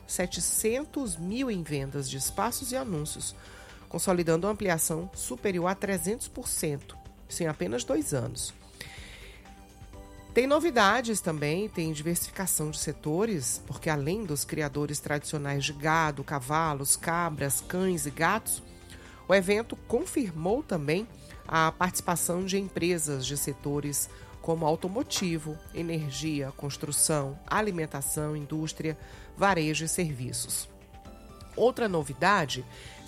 700 mil em vendas de espaços e anúncios, consolidando uma ampliação superior a 300%, isso em apenas 2 anos. Tem novidades também, tem diversificação de setores, porque além dos criadores tradicionais de gado, cavalos, cabras, cães e gatos, o evento confirmou também a participação de empresas de setores como automotivo, energia, construção, alimentação, indústria, varejo e serviços. Outra novidade,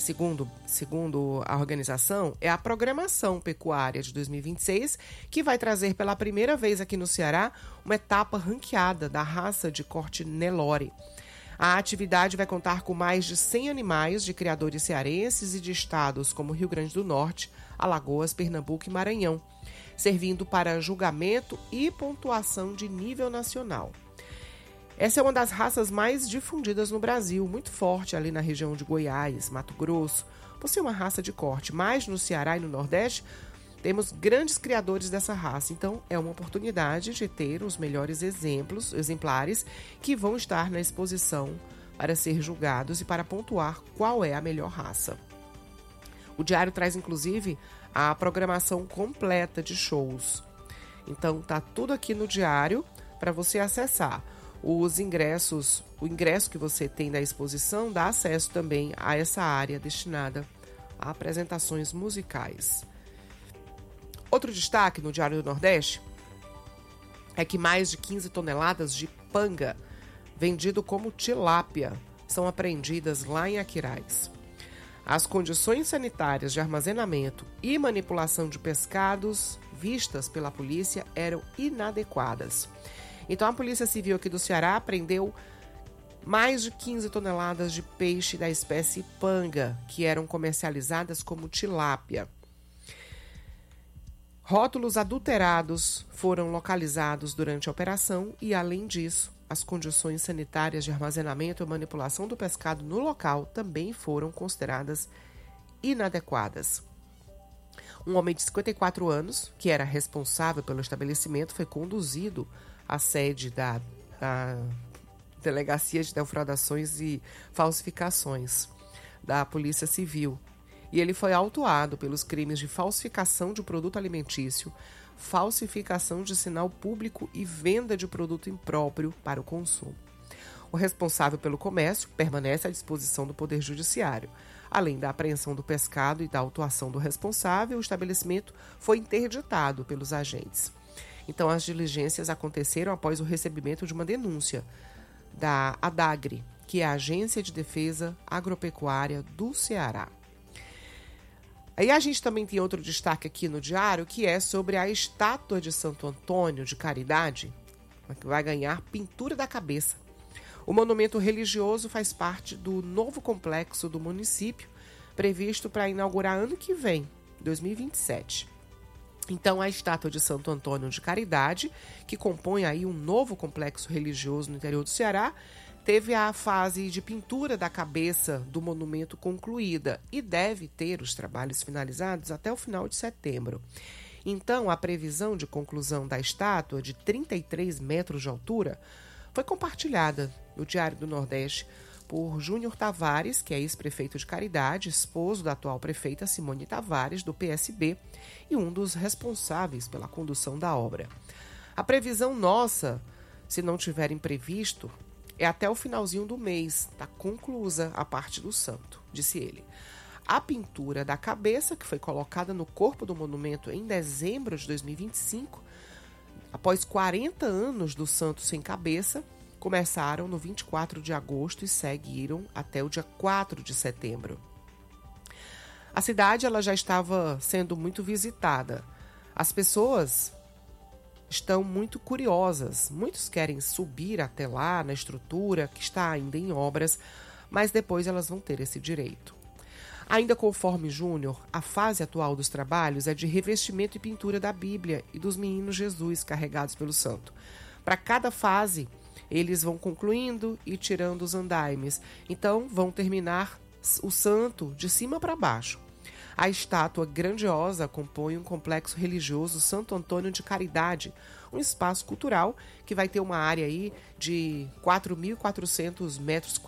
segundo a organização, é a programação pecuária de 2026, que vai trazer pela primeira vez aqui no Ceará uma etapa ranqueada da raça de corte Nelore. A atividade vai contar com mais de 100 animais de criadores cearenses e de estados como Rio Grande do Norte, Alagoas, Pernambuco e Maranhão, servindo para julgamento e pontuação de nível nacional. Essa é uma das raças mais difundidas no Brasil, muito forte ali na região de Goiás, Mato Grosso, por ser uma raça de corte. Mas no Ceará e no Nordeste temos grandes criadores dessa raça, então é uma oportunidade de ter os melhores exemplares que vão estar na exposição para ser julgados e para pontuar qual é a melhor raça. O diário traz inclusive a programação completa de shows. Então tá tudo aqui no diário para você acessar. O ingresso que você tem da exposição dá acesso também a essa área destinada a apresentações musicais. Outro destaque no Diário do Nordeste é que mais de 15 toneladas de panga, vendido como tilápia, são apreendidas lá em Aquiraz. As condições sanitárias de armazenamento e manipulação de pescados vistas pela polícia eram inadequadas. Então, a Polícia Civil aqui do Ceará apreendeu mais de 15 toneladas de peixe da espécie panga, que eram comercializadas como tilápia. Rótulos adulterados foram localizados durante a operação e, além disso, as condições sanitárias de armazenamento e manipulação do pescado no local também foram consideradas inadequadas. Um homem de 54 anos, que era responsável pelo estabelecimento, foi conduzido à sede da Delegacia de Defraudações e Falsificações da Polícia Civil. E ele foi autuado pelos crimes de falsificação de produto alimentício, falsificação de sinal público e venda de produto impróprio para o consumo. O responsável pelo comércio permanece à disposição do Poder Judiciário. Além da apreensão do pescado e da autuação do responsável, o estabelecimento foi interditado pelos agentes. Então, as diligências aconteceram após o recebimento de uma denúncia da ADAGRE, que é a Agência de Defesa Agropecuária do Ceará. Aí a gente também tem outro destaque aqui no diário, que é sobre a estátua de Santo Antônio de Caridade, que vai ganhar pintura da cabeça. O monumento religioso faz parte do novo complexo do município, previsto para inaugurar ano que vem, 2027. Então, a estátua de Santo Antônio de Caridade, que compõe aí um novo complexo religioso no interior do Ceará, teve a fase de pintura da cabeça do monumento concluída e deve ter os trabalhos finalizados até o final de setembro. Então, a previsão de conclusão da estátua, de 33 metros de altura, foi compartilhada no Diário do Nordeste por Júnior Tavares, que é ex-prefeito de Caridade, esposo da atual prefeita Simone Tavares, do PSB, e um dos responsáveis pela condução da obra. A previsão nossa, se não tiver imprevisto, é até o finalzinho do mês, está conclusa a parte do santo, disse ele. A pintura da cabeça, que foi colocada no corpo do monumento em dezembro de 2025, após 40 anos do santo sem cabeça, começaram no 24 de agosto e seguiram até o dia 4 de setembro. A cidade ela já estava sendo muito visitada. As pessoas estão muito curiosas. Muitos querem subir até lá na estrutura que está ainda em obras, mas depois elas vão ter esse direito. Ainda conforme Júnior, a fase atual dos trabalhos é de revestimento e pintura da Bíblia e dos meninos Jesus carregados pelo santo. Para cada fase, eles vão concluindo e tirando os andaimes. Então, vão terminar o santo de cima para baixo. A estátua grandiosa compõe um complexo religioso Santo Antônio de Caridade, um espaço cultural que vai ter uma área aí de 4.400 metros quadrados.